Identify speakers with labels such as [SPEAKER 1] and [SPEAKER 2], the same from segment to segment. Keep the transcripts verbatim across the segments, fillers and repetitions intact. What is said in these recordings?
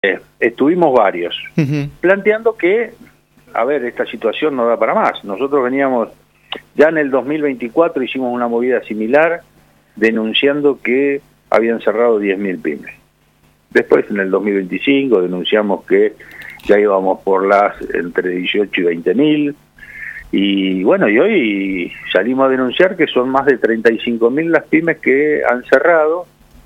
[SPEAKER 1] Eh, estuvimos varios,
[SPEAKER 2] Uh-huh.
[SPEAKER 1] planteando que, a ver, esta situación no da para más. Nosotros veníamos, ya en el dos mil veinticuatro hicimos una movida similar, denunciando que habían cerrado diez mil pymes. Después, en el dos mil veinticinco, denunciamos que ya íbamos por las entre dieciocho y veinte mil. Y bueno, y hoy salimos a denunciar que son más de treinta y cinco mil las pymes que han cerrado.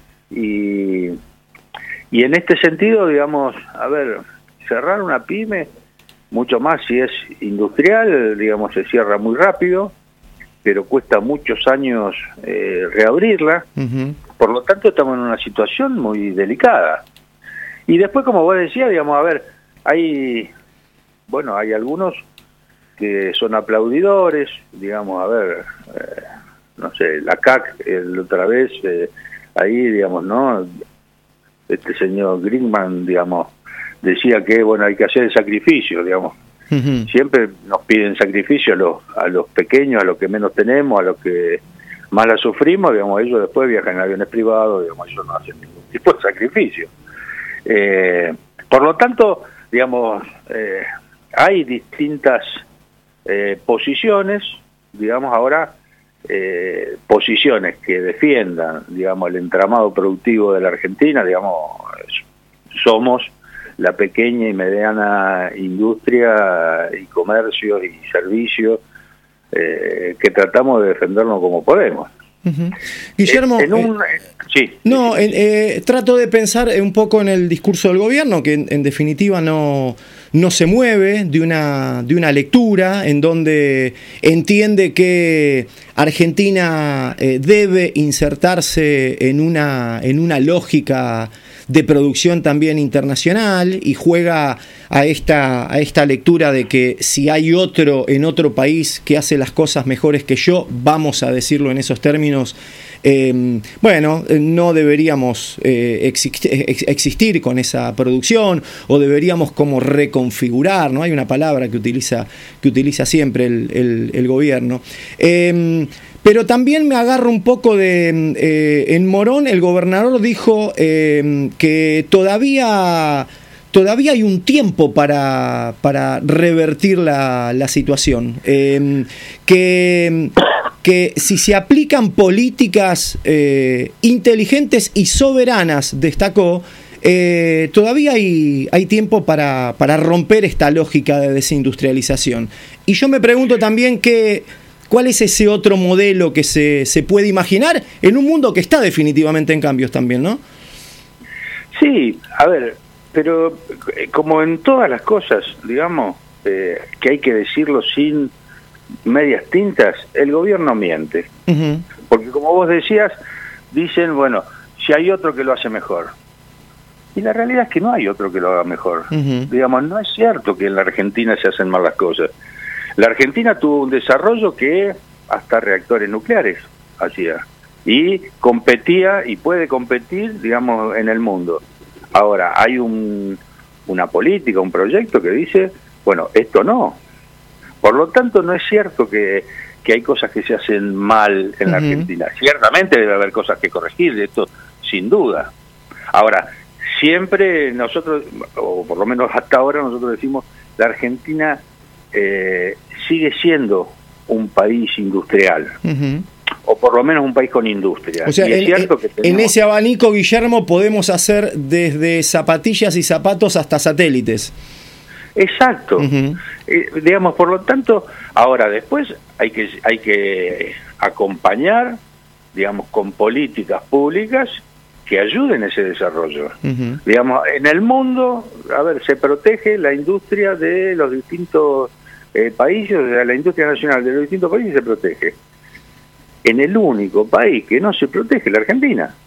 [SPEAKER 1] Y, y en este sentido, digamos, a ver, cerrar una pyme, mucho más si es industrial, digamos, se cierra muy rápido, pero cuesta muchos años eh, reabrirla.
[SPEAKER 2] Uh-huh.
[SPEAKER 1] Por lo tanto, estamos en una situación muy delicada. Y después, como vos decías, digamos, a ver, hay, bueno, hay algunos que son aplaudidores, digamos, a ver, eh, no sé, la C A C, el, otra vez, eh, ahí, digamos, ¿no? Este señor Greenman, digamos, decía que, bueno, hay que hacer el sacrificio, digamos.
[SPEAKER 2] Uh-huh.
[SPEAKER 1] Siempre nos piden sacrificio a los, a los pequeños, a los que menos tenemos, a los que más la sufrimos, digamos, ellos después viajan en aviones privados, digamos, ellos no hacen ningún tipo de sacrificio. Eh, por lo tanto, digamos, eh, hay distintas eh, posiciones, digamos, ahora, eh, posiciones que defiendan, digamos, el entramado productivo de la Argentina, digamos, somos la pequeña y mediana industria y comercio y servicios eh, que tratamos de defendernos como podemos.
[SPEAKER 2] Uh-huh. Guillermo,
[SPEAKER 1] en un,
[SPEAKER 2] eh,
[SPEAKER 1] sí,
[SPEAKER 2] no,
[SPEAKER 1] sí, sí.
[SPEAKER 2] En, eh, trato de pensar un poco en el discurso del gobierno, que en, en definitiva no, no se mueve de una, de una lectura en donde entiende que Argentina eh, debe insertarse en una, en una lógica de producción también internacional y juega a esta, a esta lectura de que si hay otro en otro país que hace las cosas mejores que yo, vamos a decirlo en esos términos, eh, bueno, no deberíamos eh, existir, existir con esa producción o deberíamos como reconfigurar, ¿no? Hay una palabra que utiliza, que utiliza siempre el, el, el gobierno. Eh, Pero también me agarro un poco de... Eh, en Morón el gobernador dijo eh, que todavía, todavía hay un tiempo para, para revertir la, la situación. Eh, que, que si se aplican políticas eh, inteligentes y soberanas, destacó, eh, todavía hay, hay tiempo para, para romper esta lógica de desindustrialización. Y yo me pregunto también que... ¿cuál es ese otro modelo que se, se puede imaginar en un mundo que está definitivamente en cambios también, ¿no?
[SPEAKER 1] Sí, a ver, pero como en todas las cosas, digamos, eh, que hay que decirlo sin medias tintas, el gobierno miente.
[SPEAKER 2] Uh-huh.
[SPEAKER 1] Porque como vos decías, dicen, bueno, si hay otro que lo hace mejor. Y la realidad es que no hay otro que lo haga mejor.
[SPEAKER 2] Uh-huh.
[SPEAKER 1] Digamos, no es cierto que en la Argentina se hacen mal las cosas. La Argentina tuvo un desarrollo que hasta reactores nucleares hacía y competía y puede competir, digamos, en el mundo. Ahora, hay un, una política, un proyecto que dice, bueno, esto no. Por lo tanto, no es cierto que, que hay cosas que se hacen mal en la uh-huh. Argentina. Ciertamente debe haber cosas que corregir, esto sin duda. Ahora, siempre nosotros, o por lo menos hasta ahora nosotros decimos, la Argentina... Eh, sigue siendo un país industrial, uh-huh. o por lo menos un país con industria.
[SPEAKER 2] O sea,
[SPEAKER 1] y es
[SPEAKER 2] en,
[SPEAKER 1] cierto que tenemos...
[SPEAKER 2] en ese abanico, Guillermo, podemos hacer desde zapatillas y zapatos hasta satélites.
[SPEAKER 1] Exacto.
[SPEAKER 2] Uh-huh.
[SPEAKER 1] Eh, digamos, por lo tanto, ahora después hay que, hay que acompañar, digamos, con políticas públicas que ayuden ese desarrollo. Uh-huh. Digamos, en el mundo, a ver, se protege la industria de los distintos eh, países, o sea, la industria nacional de los distintos países se protege. En el único país que no se protege, la Argentina.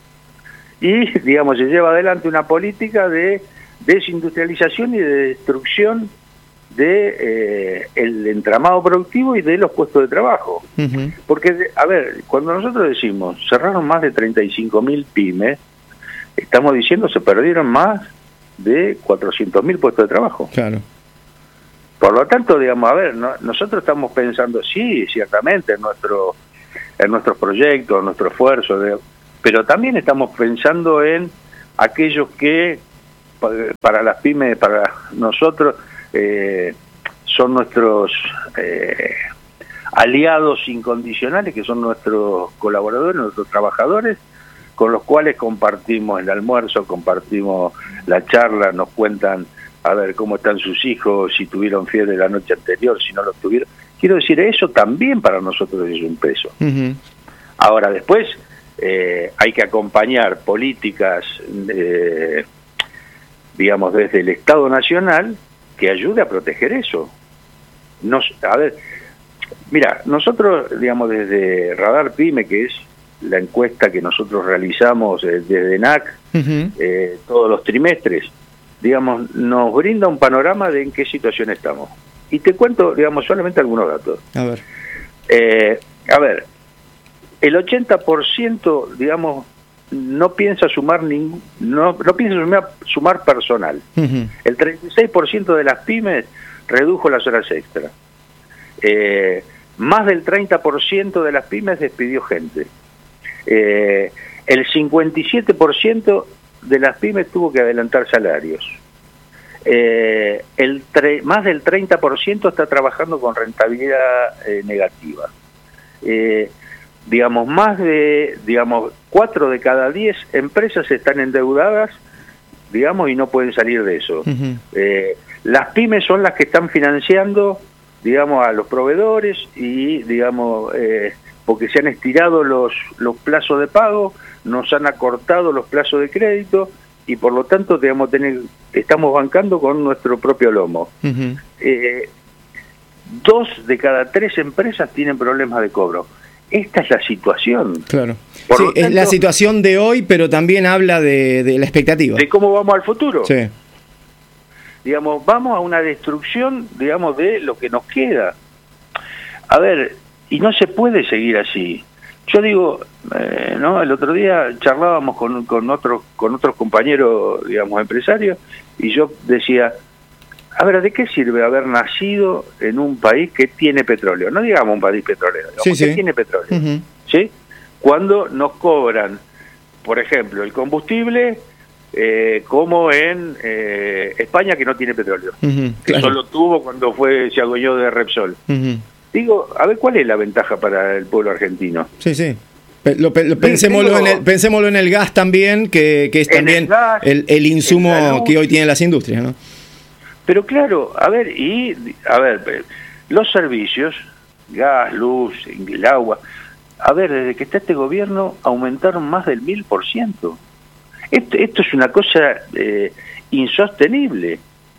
[SPEAKER 1] Y, digamos, se lleva adelante una política de desindustrialización y de destrucción de eh, el entramado productivo y de los puestos de trabajo. Uh-huh. Porque, a ver, cuando nosotros decimos cerraron más de treinta y cinco mil pymes, estamos diciendo se perdieron más de cuatrocientos mil puestos de trabajo.
[SPEAKER 2] Claro.
[SPEAKER 1] Por lo tanto, digamos, a ver, no, nosotros estamos pensando, sí, ciertamente, en nuestro en nuestros proyectos, en nuestro esfuerzo, de, pero también estamos pensando en aquellos que para las pymes, para nosotros, eh, son nuestros eh, aliados incondicionales, que son nuestros colaboradores, nuestros trabajadores, con los cuales compartimos el almuerzo, compartimos la charla, nos cuentan a ver cómo están sus hijos, si tuvieron fiebre la noche anterior, si no lo tuvieron. Quiero decir, eso también para nosotros es un peso. Uh-huh. Ahora, después eh, hay que acompañar políticas, eh, digamos, desde el Estado Nacional, que ayude a proteger eso. Nos, a ver, mira, nosotros, digamos, desde Radar Pyme, que es la encuesta que nosotros realizamos eh, desde N A C, uh-huh. eh, todos los trimestres, digamos, nos brinda un panorama de en qué situación estamos. Y te cuento, digamos, solamente algunos datos.
[SPEAKER 2] A ver.
[SPEAKER 1] Eh, a ver, el ochenta por ciento, digamos, no piensa sumar ningún, no, no piensa sumar, sumar personal. Uh-huh. El treinta y seis por ciento de las pymes redujo las horas extra. Eh, más del treinta por ciento de las pymes despidió gente. Eh, el cincuenta y siete por ciento de las pymes tuvo que adelantar salarios. Eh, el tre- más del treinta por ciento está trabajando con rentabilidad eh, negativa. Eh, digamos, más de, digamos, cuatro de cada diez empresas están endeudadas, digamos, y no pueden salir de eso. Uh-huh. Eh, las pymes son las que están financiando, digamos, a los proveedores y, digamos, eh, porque se han estirado los, los plazos de pago, nos han acortado los plazos de crédito y por lo tanto digamos, tener, estamos bancando con nuestro propio lomo. Uh-huh. Eh, dos de cada tres empresas tienen problemas de cobro. Esta es la situación.
[SPEAKER 2] Claro. Por sí, tanto, es la situación de hoy, pero también habla de, de la expectativa.
[SPEAKER 1] De cómo vamos al futuro.
[SPEAKER 2] Sí.
[SPEAKER 1] Digamos, vamos a una destrucción, digamos, de lo que nos queda. A ver, y no se puede seguir así. Yo digo, eh, no, el otro día charlábamos con, con otros con otros compañeros, digamos, empresarios, y yo decía, a ver, ¿de qué sirve haber nacido en un país que tiene petróleo? No digamos un país petrolero, digamos,
[SPEAKER 2] sí, sí.
[SPEAKER 1] que tiene petróleo,
[SPEAKER 2] uh-huh.
[SPEAKER 1] ¿sí? Cuando nos cobran, por ejemplo, el combustible, eh, como en eh, España, que no tiene petróleo, uh-huh, que claro. solo tuvo cuando fue se adueñó de Repsol. Uh-huh. Digo, a ver, ¿cuál es la ventaja para el pueblo argentino?
[SPEAKER 2] Sí, sí. Lo, lo, pensémoslo, en el, pensémoslo en el gas también, que, que es también el, gas, el, el insumo que hoy tienen las industrias, ¿no?
[SPEAKER 1] Pero claro, a ver, y a ver, los servicios, gas, luz, el agua, a ver, desde que está este gobierno aumentaron más del mil por ciento. Esto, esto es una cosa eh, insostenible.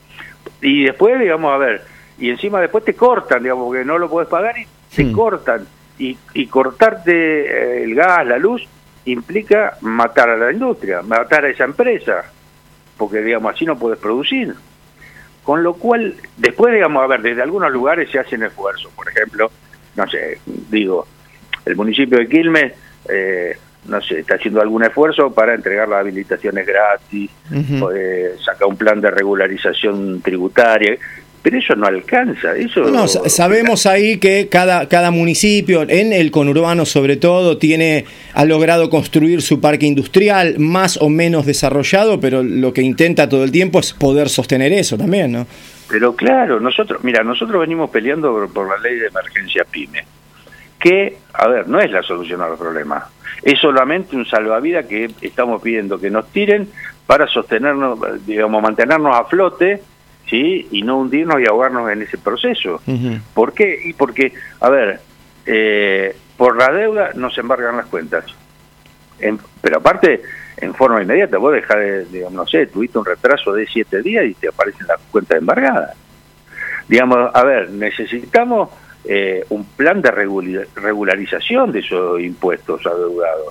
[SPEAKER 1] Y después, digamos, a ver, y encima después te cortan, digamos, porque no lo podés pagar y te hmm. cortan. Y, y cortarte eh, el gas, la luz, implica matar a la industria, matar a esa empresa, porque, digamos, así no puedes producir. Con lo cual, después, digamos, a ver, desde algunos lugares se hacen esfuerzos. Por ejemplo, no sé, digo, el municipio de Quilmes, eh, no sé, está haciendo algún esfuerzo para entregar las habilitaciones gratis, uh-huh. eh, saca un plan de regularización tributaria. Pero eso no alcanza. Eso
[SPEAKER 2] no, no, sabemos ahí que cada, cada municipio, en el conurbano sobre todo, tiene ha logrado construir su parque industrial más o menos desarrollado, pero lo que intenta todo el tiempo es poder sostener eso también, ¿no?
[SPEAKER 1] Pero claro, nosotros, mira, nosotros venimos peleando por, por la ley de emergencia PYME, que, a ver, no es la solución a los problemas, es solamente un salvavidas que estamos pidiendo que nos tiren para sostenernos, digamos, mantenernos a flote, ¿sí? Y no hundirnos y ahogarnos en ese proceso. Uh-huh. ¿Por qué? Y porque, a ver, eh, por la deuda nos embargan las cuentas. En, pero aparte, en forma inmediata, vos dejás de, digamos, no sé, tuviste un retraso de siete días y te aparecen las cuentas embargadas. Digamos, a ver, necesitamos eh, un plan de regular, regularización de esos impuestos adeudados.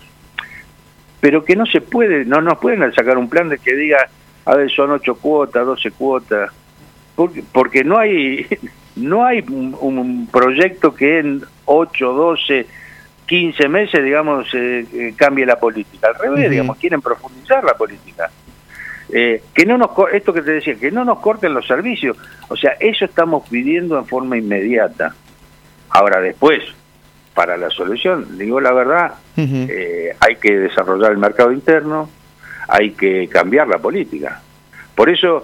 [SPEAKER 1] Pero que no se puede, no nos pueden sacar un plan de que diga, a ver, son ocho cuotas, doce cuotas, porque, porque no hay no hay un, un proyecto que en ocho, doce, quince meses, digamos, eh, eh, cambie la política. Al revés, uh-huh. digamos, quieren profundizar la política. Eh, que no nos esto que te decía, que no nos corten los servicios. O sea, eso estamos pidiendo en forma inmediata. Ahora, después, para la solución, digo la verdad, uh-huh. eh, hay que desarrollar el mercado interno, hay que cambiar la política, Por eso